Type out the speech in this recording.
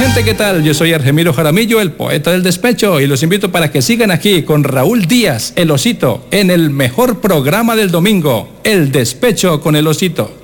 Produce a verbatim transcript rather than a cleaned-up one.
gente, ¿qué tal? Yo soy Argemiro Jaramillo, el poeta del despecho, y los invito para que sigan aquí con Raúl Díaz, el Osito, en el mejor programa del domingo, El Despecho con el Osito.